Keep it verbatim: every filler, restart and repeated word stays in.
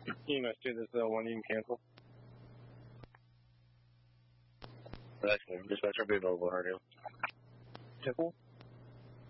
E M S two, this is uh, one, you can cancel. Excellent. Dispatcher, be available, Hardale. Temple?